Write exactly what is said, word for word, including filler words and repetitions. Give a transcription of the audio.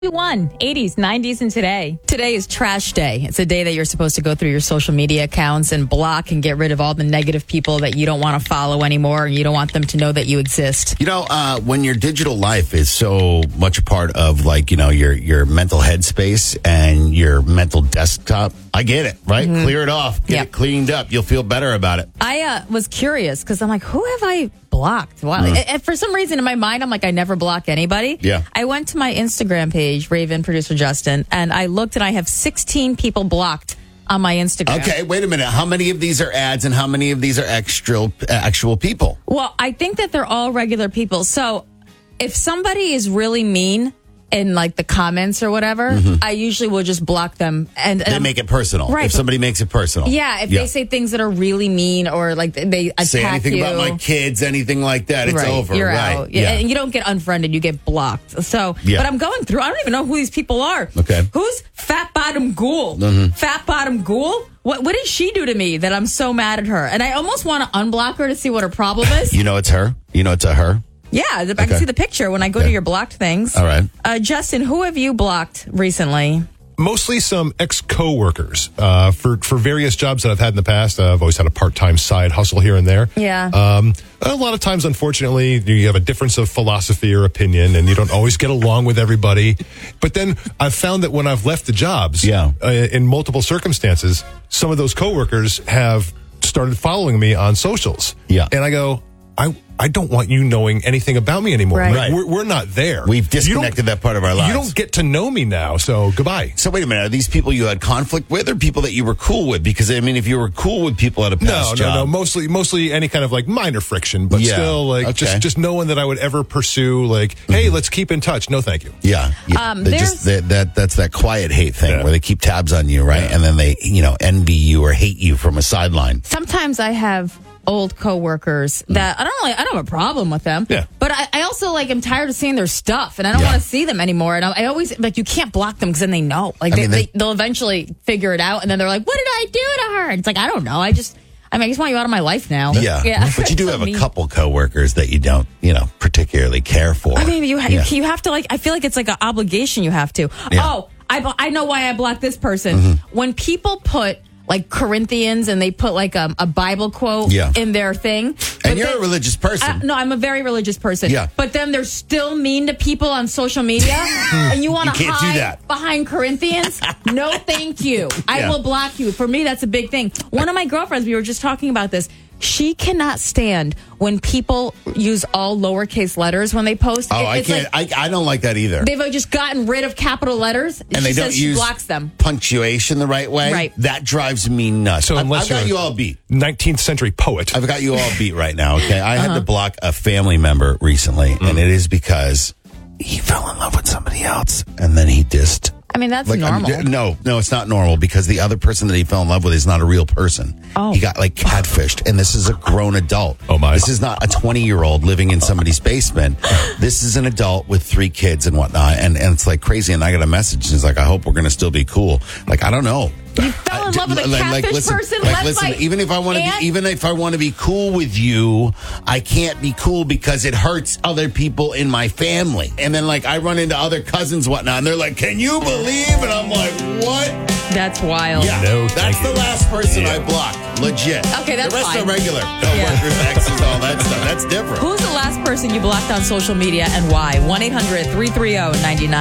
One, eighties, nineties, and today. Today is trash day. It's a day that you're supposed to go through your social media accounts and block and get rid of all the negative people that you don't want to follow anymore and you don't want them to know that you exist. You know, uh, when your digital life is so much a part of, like, you know, your, your mental headspace and your mental desktop, I get it, right? Mm-hmm. Clear it off. Get yep. it cleaned up. You'll feel better about it. I uh, was curious because I'm like, who have I blocked? Wow. Mm. And for some reason in my mind, I'm like, I never block anybody. Yeah. I went to my Instagram page, Raven, producer Justin, and I looked and I have sixteen people blocked on my Instagram. Okay, wait a minute. How many of these are ads and how many of these are extra, actual people? Well, I think that they're all regular people. So if somebody is really mean in like the comments or whatever, mm-hmm. I usually will just block them. And, and they make it personal. Right. If somebody makes it personal. Yeah. If yeah. they say things that are really mean or like they attack say anything you, about my kids, anything like that, it's right, over. You're right. out. Yeah. And you don't get unfriended, you get blocked. So, yeah. but I'm going through, I don't even know who these people are. Okay. Who's Fat Bottom Ghoul? Mm-hmm. Fat Bottom Ghoul? What what did she do to me that I'm so mad at her? And I almost want to unblock her to see what her problem is. You know it's her? You know it's a her? Yeah, I okay. can see the picture when I go okay. to your blocked things. All right. Uh, Justin, who have you blocked recently? Mostly some ex-coworkers uh, for for various jobs that I've had in the past. Uh, I've always had a part-time side hustle here and there. Yeah. Um, a lot of times, unfortunately, you have a difference of philosophy or opinion, and you don't always get along with everybody. But then I've found that when I've left the jobs, yeah. uh, in multiple circumstances, some of those coworkers have started following me on socials. Yeah. And I go, I I don't want you knowing anything about me anymore. Right. Like, we're, we're not there. We've disconnected that part of our lives. You don't get to know me now, so goodbye. So wait a minute. Are these people you had conflict with or people that you were cool with? Because, I mean, if you were cool with people at a past no, job. No, no, Mostly mostly any kind of, like, minor friction, but yeah. still, like, okay. just, just no one that I would ever pursue, like, hey, mm-hmm. let's keep in touch. No, thank you. Yeah. yeah. Um, they just, they, that That's that quiet hate thing yeah. where they keep tabs on you, right? Yeah. And then they, you know, envy you or hate you from a sideline. Sometimes I have old coworkers that I don't really, I don't have a problem with them. Yeah. But I, I also like I'm tired of seeing their stuff and I don't yeah. want to see them anymore. And I, I always like you can't block them because then they know. Like I they, mean, they, they they'll eventually figure it out and then they're like, what did I do to her? And it's like I don't know. I just I mean I just want you out of my life now. Yeah. yeah. But you do so have a mean. couple coworkers that you don't, you know, particularly care for. I mean you ha- yeah. you have to like I feel like it's like an obligation you have to. Yeah. Oh, I I know why I blocked this person. Mm-hmm. When people put like Corinthians and they put like a, a Bible quote yeah. in their thing. And you're then, a religious person. I, no, I'm a very religious person. Yeah. But then they're still mean to people on social media and you want to hide do that. behind Corinthians? No, thank you. I yeah. will block you. For me, that's a big thing. One of my girlfriends, we were just talking about this. She cannot stand when people use all lowercase letters when they post. Oh, it, I can't. like, I, I don't like that either. They've just gotten rid of capital letters. And she they says don't she use blocks them. punctuation the right way. Right. That drives me nuts. So I've, unless I've got you're you all beat. nineteenth century poet. I've got you all beat right now, okay? I uh-huh. had to block a family member recently, mm. and it is because he fell in love with somebody else, and then he just... I mean, that's like, normal. I'm, no, no, it's not normal because the other person that he fell in love with is not a real person. Oh. He got like catfished, and this is a grown adult. Oh my! This is not a twenty-year-old living in somebody's basement. This is an adult with three kids and whatnot, and and it's like crazy. And I got a message, and it's like, I hope we're gonna still be cool. Like, I don't know. You fell in love with a like, catfish like, listen, person. Like, Left listen, by even if I want to aunt? be, even if I want to be cool with you, I can't be cool because it hurts other people in my family. And then, like, I run into other cousins, whatnot, and they're like, "Can you believe?" And I'm like, "What?" That's wild. Yeah, no, that's the you. last person yeah. I blocked. Legit. Okay, that's the rest fine. are regular. No Yeah. workers, exes, all that stuff. That's different. Who's the last person you blocked on social media and why? one eight hundred three three zero nine nine